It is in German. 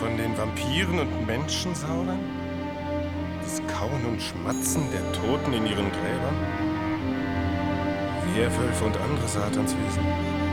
Von den Vampiren und Menschensaurern? Das Kauen und Schmatzen der Toten in ihren Gräbern? Werwölfe und andere Satanswesen?